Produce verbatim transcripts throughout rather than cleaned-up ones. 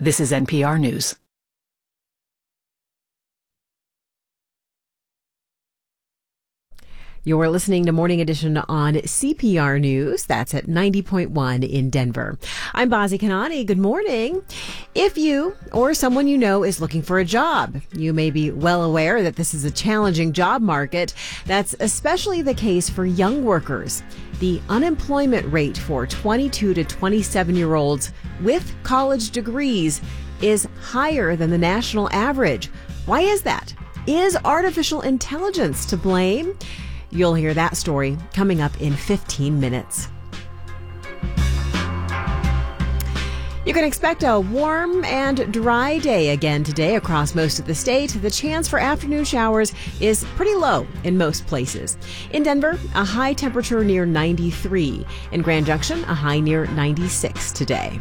This is N P R News. You're listening to Morning Edition on C P R News. That's at ninety point one in Denver. I'm Bazi Kanani. Good morning. If you or someone you know is looking for a job, you may be well aware that this is a challenging job market. That's especially the case for young workers. The unemployment rate for twenty-two to twenty-seven-year-olds with college degrees is higher than the national average. Why is that? Is artificial intelligence to blame? You'll hear that story coming up in fifteen minutes. You can expect a warm and dry day again today across most of the state. The chance for afternoon showers is pretty low in most places. In Denver, a high temperature near ninety-three. In Grand Junction, a high near ninety-six today.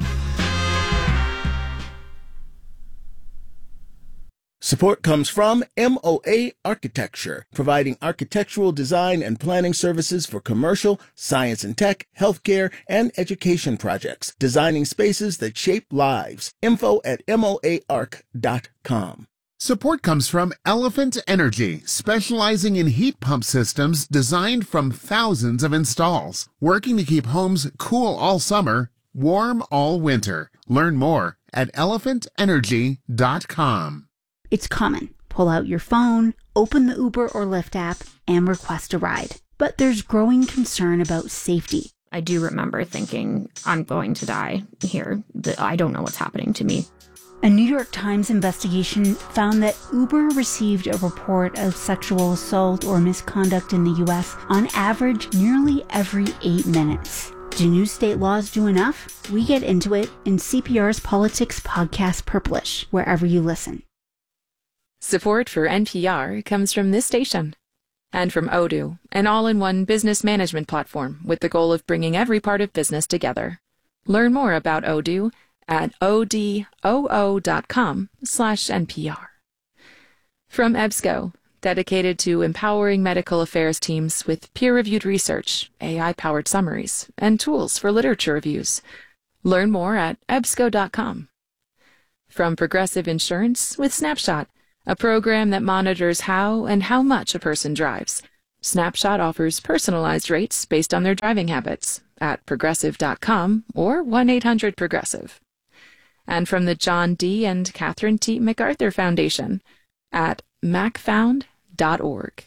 Support comes from M O A Architecture, providing architectural design and planning services for commercial, science and tech, healthcare, and education projects, designing spaces that shape lives. Info at M O A arc dot com. Support comes from Elephant Energy, specializing in heat pump systems designed from thousands of installs, working to keep homes cool all summer, warm all winter. Learn more at elephant energy dot com. It's common. Pull out your phone, open the Uber or Lyft app, and request a ride. But there's growing concern about safety. I do remember thinking, I'm going to die here. I don't know what's happening to me. A New York Times investigation found that Uber received a report of sexual assault or misconduct in the U S on average nearly every eight minutes. Do new state laws do enough? We get into it in C P R's Politics podcast Purplish, wherever you listen. Support for N P R comes from this station and from Odoo, an all-in-one business management platform with the goal of bringing every part of business together. Learn more about Odoo at odoo.com slash NPR. From EBSCO, dedicated to empowering medical affairs teams with peer-reviewed research, A I-powered summaries, and tools for literature reviews. Learn more at ebsco dot com. From Progressive Insurance with Snapshot, a program that monitors how and how much a person drives. Snapshot offers personalized rates based on their driving habits at progressive dot com or one eight hundred progressive. And from the John D. and Catherine T. MacArthur Foundation at mac found dot org.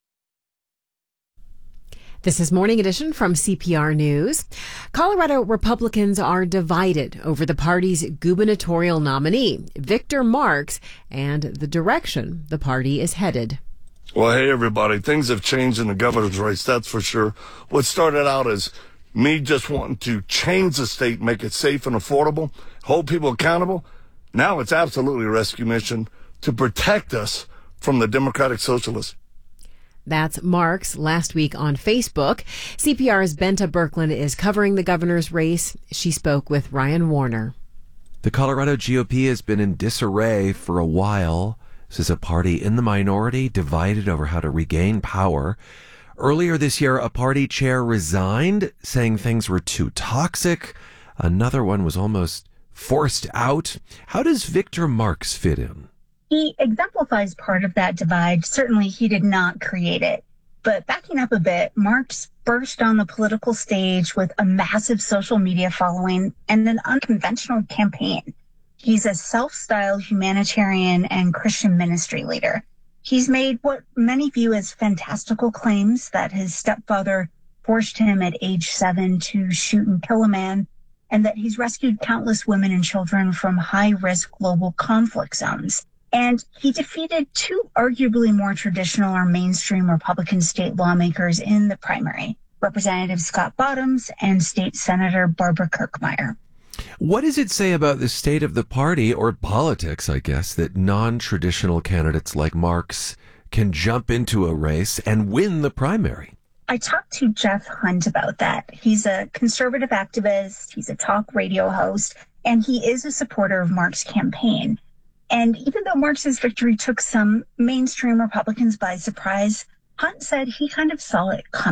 This is Morning Edition from C P R News. Colorado Republicans are divided over the party's gubernatorial nominee, Victor Marx, and the direction the party is headed. Well, hey, everybody. Things have changed in the governor's race, that's for sure. What started out as me just wanting to change the state, make it safe and affordable, hold people accountable, now it's absolutely a rescue mission to protect us from the Democratic Socialists. That's Marx last week on Facebook. C P R's Benta Birkeland is covering the governor's race. She spoke with Ryan Warner. The Colorado G O P has been in disarray for a while. This is a party in the minority, divided over how to regain power. Earlier this year, a party chair resigned, saying things were too toxic. Another one was almost forced out. How does Victor Marx fit in? He exemplifies part of that divide. Certainly, he did not create it. But backing up a bit, Marx burst on the political stage with a massive social media following and an unconventional campaign. He's a self-styled humanitarian and Christian ministry leader. He's made what many view as fantastical claims that his stepfather forced him at age seven to shoot and kill a man, and that he's rescued countless women and children from high-risk global conflict zones. And he defeated two arguably more traditional or mainstream Republican state lawmakers in the primary, Representative Scott Bottoms and State Senator Barbara Kirkmeyer. What does it say about the state of the party, or politics, I guess, that non-traditional candidates like Marx can jump into a race and win the primary? I talked to Jeff Hunt about that. He's a conservative activist, he's a talk radio host, and he is a supporter of Marx's campaign. And even though Marx's victory took some mainstream Republicans by surprise, Hunt said he kind of saw it coming.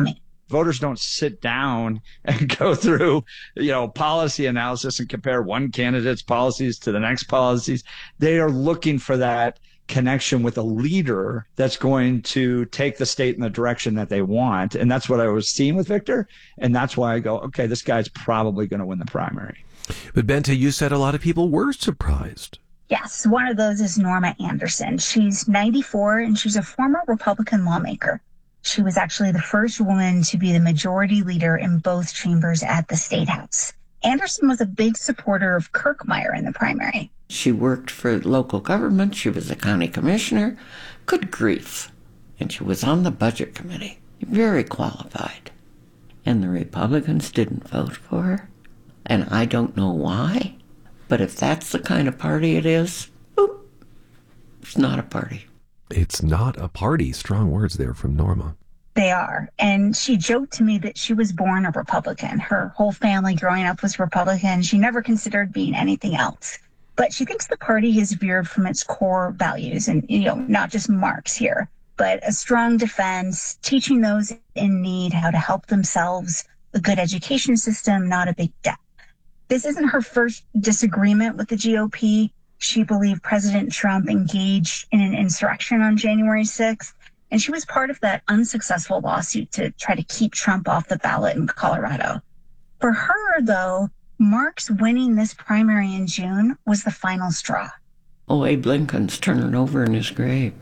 Voters don't sit down and go through, you know, policy analysis and compare one candidate's policies to the next policies. They are looking for that connection with a leader that's going to take the state in the direction that they want. And that's what I was seeing with Victor. And that's why I go, okay, this guy's probably going to win the primary. But Bente, you said a lot of people were surprised. Yes, one of those is Norma Anderson. She's ninety-four and she's a former Republican lawmaker. She was actually the first woman to be the majority leader in both chambers at the State House. Anderson was a big supporter of Kirkmeyer in the primary. She worked for local government. She was a county commissioner. Good grief. And she was on the budget committee. Very qualified. And the Republicans didn't vote for her. And I don't know why. But if that's the kind of party it is, boop, it's not a party. It's not a party. Strong words there from Norma. They are. And she joked to me that she was born a Republican. Her whole family growing up was Republican. She never considered being anything else. But she thinks the party has veered from its core values and, you know, not just Marx here, but a strong defense, teaching those in need how to help themselves, a good education system, not a big debt. This isn't her first disagreement with the G O P. She believed President Trump engaged in an insurrection on January sixth, and she was part of that unsuccessful lawsuit to try to keep Trump off the ballot in Colorado. For her, though, Marx winning this primary in June was the final straw. Oh, Abe Lincoln's turning over in his grave.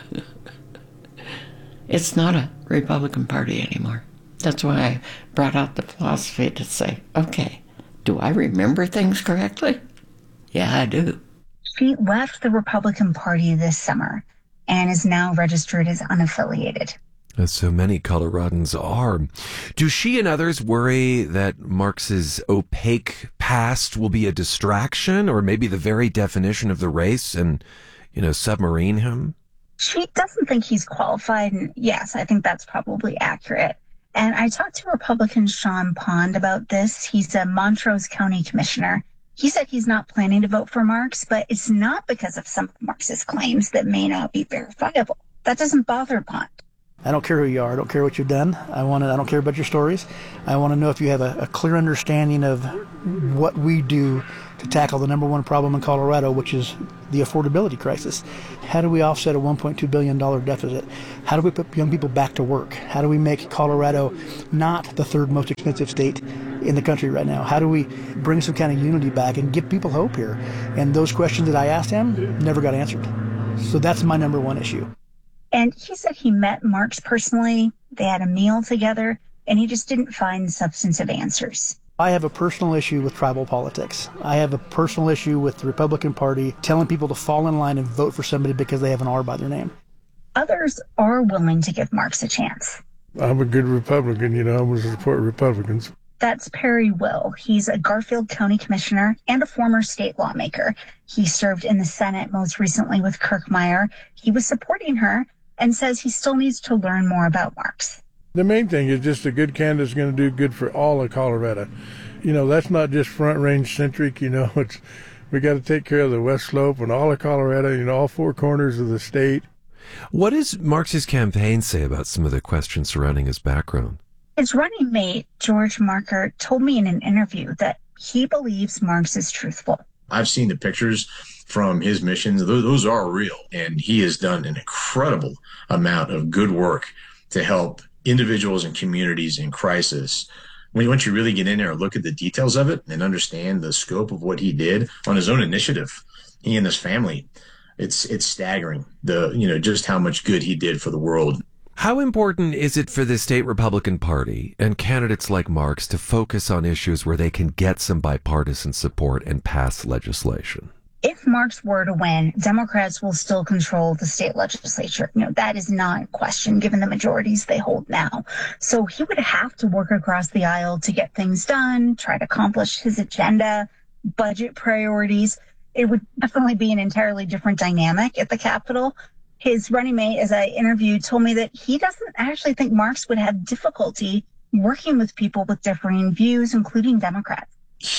It's not a Republican Party anymore. That's why I brought out the philosophy to say, okay, do I remember things correctly? Yeah, I do. She left the Republican Party this summer and is now registered as unaffiliated. As so many Coloradans are. Do she and others worry that Marx's opaque past will be a distraction or maybe the very definition of the race and, you know, submarine him? She doesn't think he's qualified. And yes, I think that's probably accurate. And I talked to Republican Sean Pond about this. He's a Montrose County commissioner. He said he's not planning to vote for Marx, but it's not because of some of Marx's claims that may not be verifiable. That doesn't bother Pond. I don't care who you are. I don't care what you've done. I want to. I don't care about your stories. I want to know if you have a, a clear understanding of what we do to tackle the number one problem in Colorado, which is the affordability crisis. How do we offset a one point two billion dollars deficit? How do we put young people back to work? How do we make Colorado not the third most expensive state in the country right now? How do we bring some kind of unity back and give people hope here? And those questions that I asked him never got answered. So that's my number one issue. And he said he met Marx personally, they had a meal together, and he just didn't find substantive answers. I have a personal issue with tribal politics. I have a personal issue with the Republican Party telling people to fall in line and vote for somebody because they have an R by their name. Others are willing to give Marx a chance. I'm a good Republican, you know, I'm going to support Republicans. That's Perry Will. He's a Garfield County commissioner and a former state lawmaker. He served in the Senate most recently with Kirkmeyer. He was supporting her and says he still needs to learn more about Marx. The main thing is just a good candidate's going to do good for all of Colorado. You know, that's not just Front Range centric, you know, it's we got to take care of the West Slope and all of Colorado, you know, all four corners of the state. What does Marx's campaign say about some of the questions surrounding his background? His running mate, George Marker, told me in an interview that he believes Marx is truthful. I've seen the pictures from his missions. Those, those are real. And he has done an incredible amount of good work to help individuals and communities in crisis. When once you really get in there and look at the details of it and understand the scope of what he did on his own initiative, he and his family, it's it's staggering, the you know, just how much good he did for the world. How important is it for the state Republican Party and candidates like Marx to focus on issues where they can get some bipartisan support and pass legislation? If Marx were to win, Democrats will still control the state legislature. You know, that is not in question given the majorities they hold now. So he would have to work across the aisle to get things done, try to accomplish his agenda, budget priorities. It would definitely be an entirely different dynamic at the Capitol. His running mate, as I interviewed, told me that he doesn't actually think Marx would have difficulty working with people with differing views, including Democrats.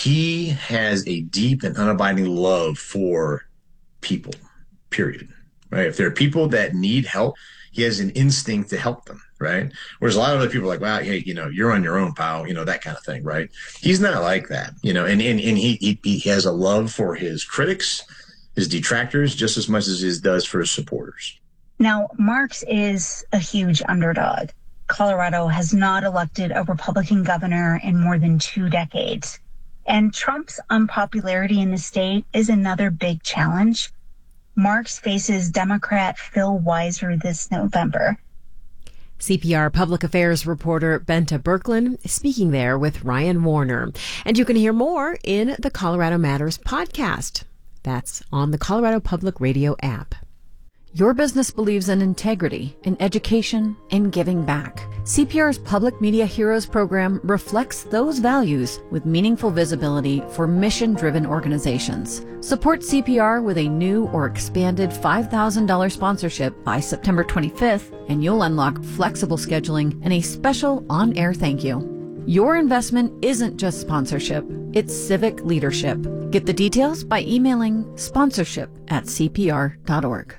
He has a deep and unabiding love for people, period. Right? If there are people that need help, he has an instinct to help them. right? Whereas a lot of other people are like, wow, hey, you know, you're on your own, pal, you know, that kind of thing, right? He's not like that, you know, and, and, and he, he, he has a love for his critics, his detractors, just as much as he does for his supporters. Now, Marks is a huge underdog. Colorado has not elected a Republican governor in more than two decades. And Trump's unpopularity in the state is another big challenge. Marks faces Democrat Phil Weiser this November. C P R Public Affairs reporter Benta Berkland speaking there with Ryan Warner. And you can hear more in the Colorado Matters podcast. That's on the Colorado Public Radio app. Your business believes in integrity, in education, in giving back. C P R's Public Media Heroes program reflects those values with meaningful visibility for mission-driven organizations. Support C P R with a new or expanded five thousand dollars sponsorship by September twenty-fifth, and you'll unlock flexible scheduling and a special on-air thank you. Your investment isn't just sponsorship, it's civic leadership. Get the details by emailing sponsorship at c p r dot org.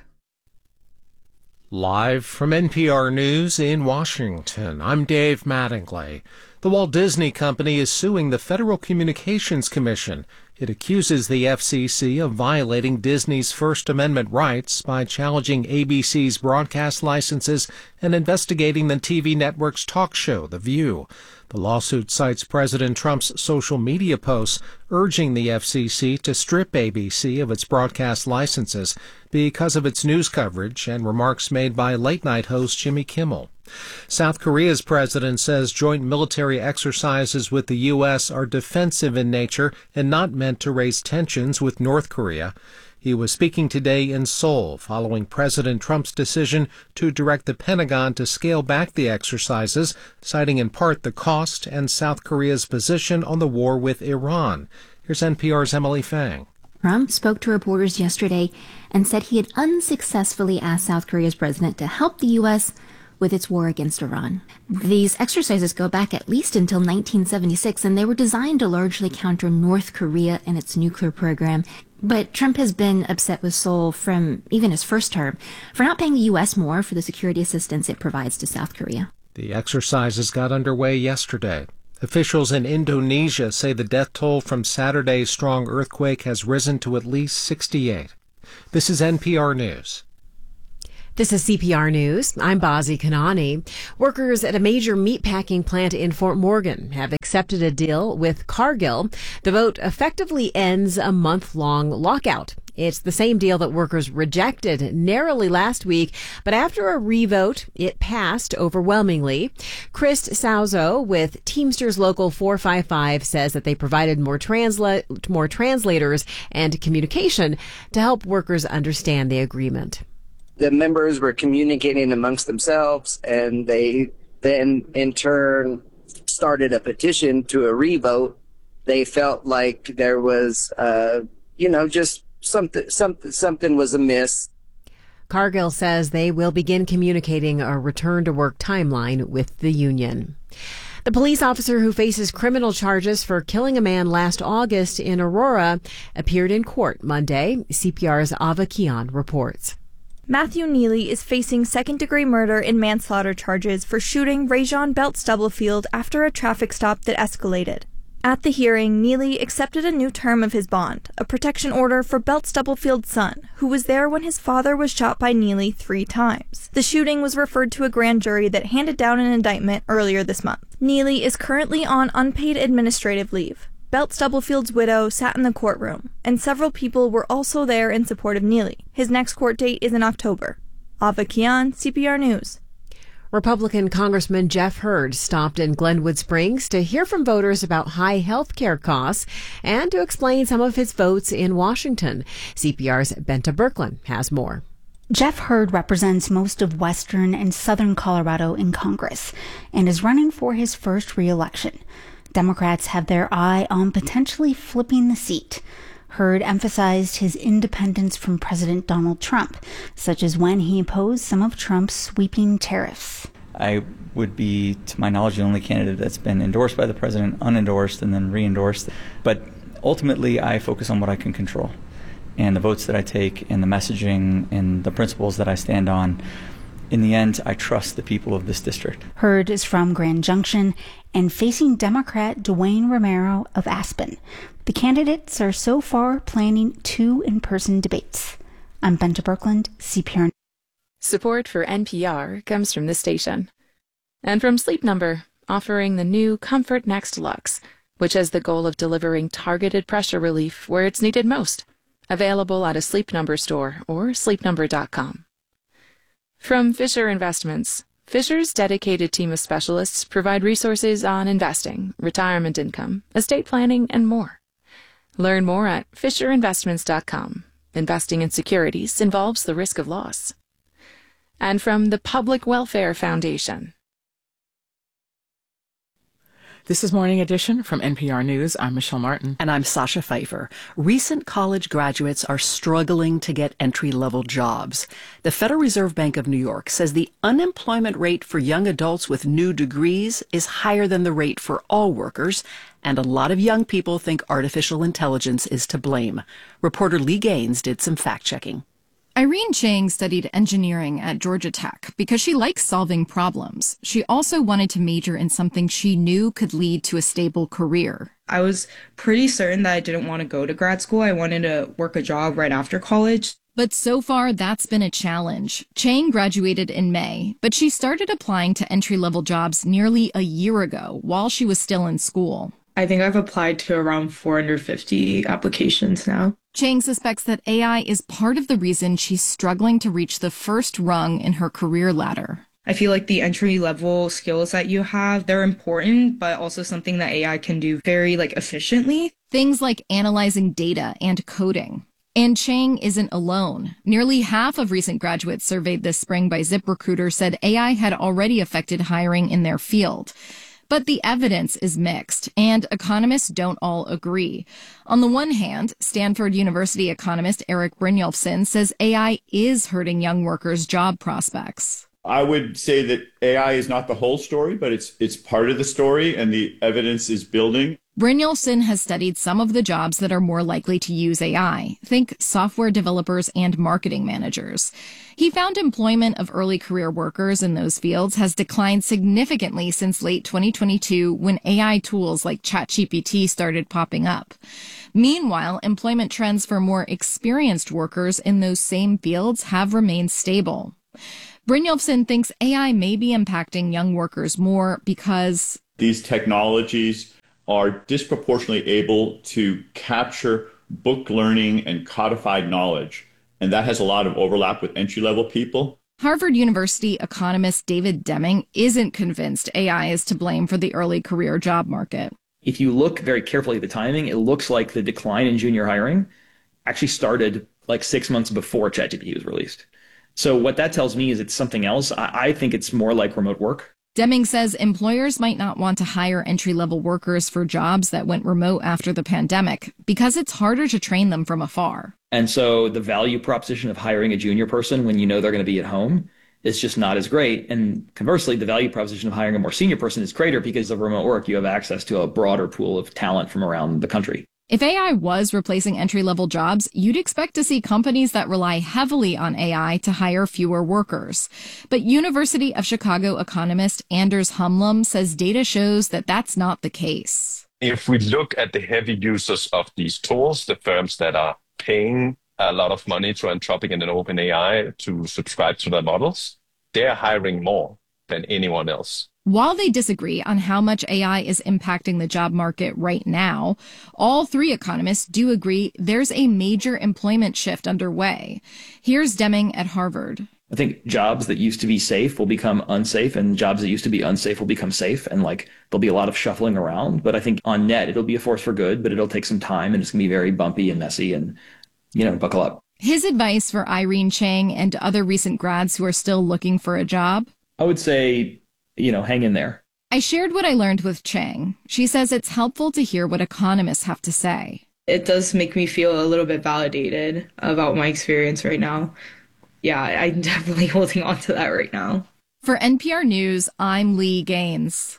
Live from N P R News in Washington, I'm Dave Mattingly. The Walt Disney Company is suing the Federal Communications Commission. It accuses the F C C of violating Disney's First Amendment rights by challenging A B C's broadcast licenses and investigating the T V network's talk show, The View. The lawsuit cites President Trump's social media posts urging the F C C to strip A B C of its broadcast licenses because of its news coverage and remarks made by late-night host Jimmy Kimmel. South Korea's president says joint military exercises with the U S are defensive in nature and not meant to raise tensions with North Korea. He was speaking today in Seoul following President Trump's decision to direct the Pentagon to scale back the exercises, citing in part the cost and South Korea's position on the war with Iran. Here's N P R's Emily Fang. Trump spoke to reporters yesterday and said he had unsuccessfully asked South Korea's president to help the U S with its war against Iran. These exercises go back at least until nineteen seventy-six, and they were designed to largely counter North Korea and its nuclear program. But Trump has been upset with Seoul from even his first term for not paying the U S more for the security assistance it provides to South Korea. The exercises got underway yesterday. Officials in Indonesia say the death toll from Saturday's strong earthquake has risen to at least sixty-eight. This is N P R News. This is C P R News. I'm Bazi Kanani. Workers at a major meatpacking plant in Fort Morgan have accepted a deal with Cargill. The vote effectively ends a month-long lockout. It's the same deal that workers rejected narrowly last week, but after a revote, it passed overwhelmingly. Chris Sauzo with Teamsters Local four five five says that they provided more transla- more translators and communication to help workers understand the agreement. The members were communicating amongst themselves, and they then in turn started a petition to a revote. They felt like there was, uh, you know, just something, something, something was amiss. Cargill says they will begin communicating a return to work timeline with the union. The police officer who faces criminal charges for killing a man last August in Aurora appeared in court Monday. C P R's Ava Kian reports. Matthew Neely is facing second-degree murder and manslaughter charges for shooting Rajon Belt Stubblefield after a traffic stop that escalated. At the hearing, Neely accepted a new term of his bond, a protection order for Belt Stubblefield's son, who was there when his father was shot by Neely three times. The shooting was referred to a grand jury that handed down an indictment earlier this month. Neely is currently on unpaid administrative leave. Belt Stubblefield's widow sat in the courtroom, and several people were also there in support of Neely. His next court date is in October. Ava Kian, C P R News. Republican Congressman Jeff Hurd stopped in Glenwood Springs to hear from voters about high health care costs and to explain some of his votes in Washington. C P R's Benta Berkland has more. Jeff Hurd represents most of western and southern Colorado in Congress and is running for his first re-election. Democrats have their eye on potentially flipping the seat. Hurd emphasized his independence from President Donald Trump, such as when he opposed some of Trump's sweeping tariffs. I would be, to my knowledge, the only candidate that's been endorsed by the president, unendorsed, and then re-endorsed. But ultimately, I focus on what I can control. And the votes that I take and the messaging and the principles that I stand on, in the end, I trust the people of this district. Hurd is from Grand Junction and facing Democrat Dwayne Romero of Aspen. The candidates are so far planning two in-person debates. I'm Benta Birkeland, C P R. Support for N P R comes from this station. And from Sleep Number, offering the new Comfort Next Luxe, which has the goal of delivering targeted pressure relief where it's needed most. Available at a Sleep Number store or sleep number dot com. From Fisher Investments, Fisher's dedicated team of specialists provide resources on investing, retirement income, estate planning, and more. Learn more at fisher investments dot com. Investing in securities involves the risk of loss. And from the Public Welfare Foundation. This is Morning Edition from N P R News. I'm Michelle Martin. And I'm Sasha Pfeiffer. Recent college graduates are struggling to get entry-level jobs. The Federal Reserve Bank of New York says the unemployment rate for young adults with new degrees is higher than the rate for all workers, and a lot of young people think artificial intelligence is to blame. Reporter Lee Gaines did some fact-checking. Irene Chang studied engineering at Georgia Tech because she likes solving problems. She also wanted to major in something she knew could lead to a stable career. I was pretty certain that I didn't want to go to grad school. I wanted to work a job right after college. But so far, that's been a challenge. Chang graduated in May, but she started applying to entry-level jobs nearly a year ago while she was still in school. I think I've applied to around four hundred fifty applications now. Chang suspects that A I is part of the reason she's struggling to reach the first rung in her career ladder. I feel like the entry-level skills that you have, they're important, but also something that A I can do very, like, efficiently. Things like analyzing data and coding. And Chang isn't alone. Nearly half of recent graduates surveyed this spring by ZipRecruiter said A I had already affected hiring in their field. But the evidence is mixed, and economists don't all agree. On the one hand, Stanford University economist Eric Brynjolfsson says A I is hurting young workers' job prospects. I would say that A I is not the whole story, but it's it's part of the story, and the evidence is building. Brynjolfsson has studied some of the jobs that are more likely to use A I. Think software developers and marketing managers. He found employment of early career workers in those fields has declined significantly since late twenty twenty-two when A I tools like ChatGPT started popping up. Meanwhile, employment trends for more experienced workers in those same fields have remained stable. Brynjolfsson thinks A I may be impacting young workers more because these technologies are disproportionately able to capture book learning and codified knowledge. And that has a lot of overlap with entry-level people. Harvard University economist David Deming isn't convinced A I is to blame for the early career job market. If you look very carefully at the timing, it looks like the decline in junior hiring actually started like six months before ChatGPT was released. So what that tells me is it's something else. I, I think it's more like remote work. Deming says employers might not want to hire entry-level workers for jobs that went remote after the pandemic because it's harder to train them from afar. And so the value proposition of hiring a junior person when you know they're going to be at home is just not as great. And conversely, the value proposition of hiring a more senior person is greater because of remote work. You have access to a broader pool of talent from around the country. If A I was replacing entry-level jobs, you'd expect to see companies that rely heavily on A I to hire fewer workers. But University of Chicago economist Anders Humlum says data shows that that's not the case. If we look at the heavy users of these tools, the firms that are paying a lot of money to Anthropic and then OpenAI to subscribe to their models, they're hiring more than anyone else. While they disagree on how much A I is impacting the job market right now, all three economists do agree there's a major employment shift underway. Here's Deming at Harvard. I think jobs that used to be safe will become unsafe, and jobs that used to be unsafe will become safe. And like there'll be a lot of shuffling around. But I think on net, it'll be a force for good, but it'll take some time and it's going to be very bumpy and messy and, you know, buckle up. His advice for Irene Chang and other recent grads who are still looking for a job? I would say, you know, hang in there. I shared what I learned with Chang. She says it's helpful to hear what economists have to say. It does make me feel a little bit validated about my experience right now. Yeah, I'm definitely holding on to that right now. For N P R News, I'm Lee Gaines.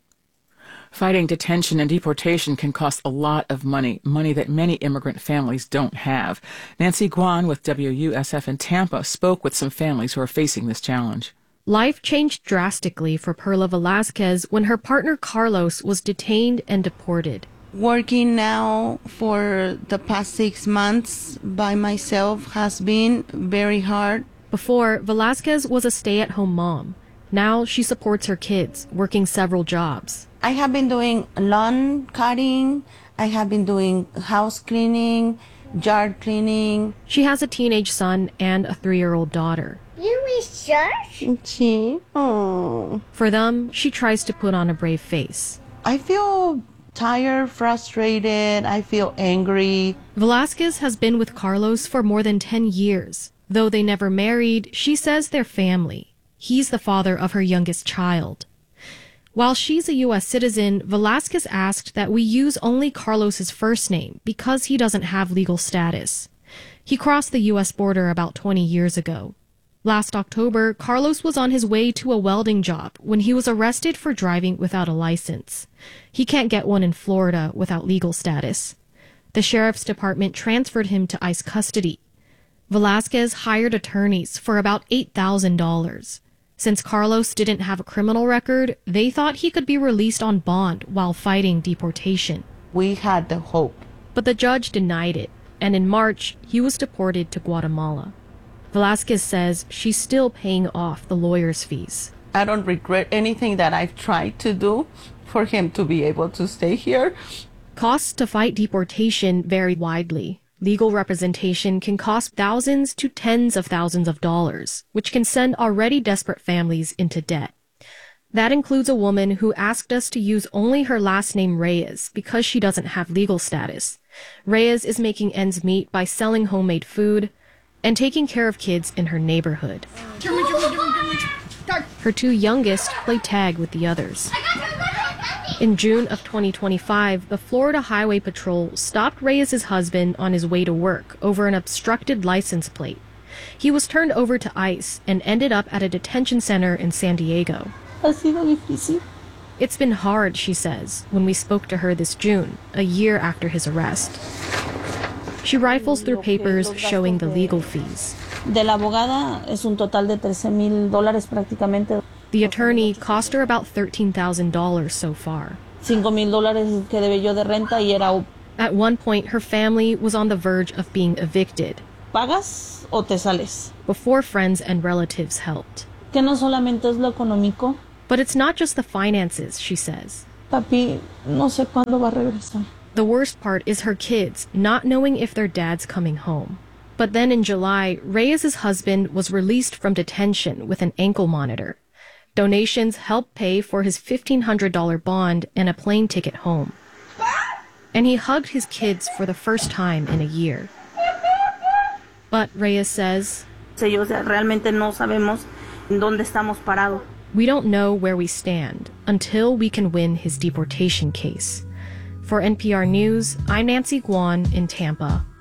Fighting detention and deportation can cost a lot of money, money that many immigrant families don't have. Nancy Guan with W U S F in Tampa spoke with some families who are facing this challenge. Life changed drastically for Perla Velasquez when her partner Carlos was detained and deported. Working now for the past six months by myself has been very hard. Before, Velasquez was a stay-at-home mom. Now she supports her kids, working several jobs. I have been doing lawn cutting. I have been doing house cleaning, yard cleaning. She has a teenage son and a three-year-old daughter. You miss Josh? Oh. For them, she tries to put on a brave face. I feel tired, frustrated. I feel angry. Velasquez has been with Carlos for more than ten years. Though they never married, she says they're family. He's the father of her youngest child. While she's a U S citizen, Velasquez asked that we use only Carlos's first name because he doesn't have legal status. He crossed the U S border about twenty years ago. Last October, Carlos was on his way to a welding job when he was arrested for driving without a license. He can't get one in Florida without legal status. The sheriff's department transferred him to ICE custody. Velasquez hired attorneys for about eight thousand dollars. Since Carlos didn't have a criminal record, they thought he could be released on bond while fighting deportation. We had the hope. But the judge denied it, and in March, he was deported to Guatemala. Velasquez says she's still paying off the lawyer's fees. I don't regret anything that I've tried to do for him to be able to stay here. Costs to fight deportation vary widely. Legal representation can cost thousands to tens of thousands of dollars, which can send already desperate families into debt. That includes a woman who asked us to use only her last name Reyes because she doesn't have legal status. Reyes is making ends meet by selling homemade food and taking care of kids in her neighborhood. Her two youngest play tag with the others. In June of twenty twenty-five, the Florida Highway Patrol stopped Reyes' husband on his way to work over an obstructed license plate. He was turned over to ICE and ended up at a detention center in San Diego. It's been hard, she says, when we spoke to her this June, a year after his arrest. She rifles through papers showing the legal fees. De la abogada es un total de trece mil dólares prácticamente. The attorney cost her about thirteen thousand dollars so far. Cinco mil dólares que debe yo de renta y era. At one point, her family was on the verge of being evicted. ¿Pagas o te sales? Before friends and relatives helped. Que no solamente es lo económico. But it's not just the finances, she says. Papi, no sé cuándo va a regresar. The worst part is her kids not knowing if their dad's coming home. But then in July, Reyes' husband was released from detention with an ankle monitor. Donations helped pay for his fifteen hundred dollars bond and a plane ticket home. And he hugged his kids for the first time in a year. But Reyes says, realmente no sabemos dónde estamos parados. We don't know where we stand until we can win his deportation case. For N P R News, I'm Nancy Guan in Tampa.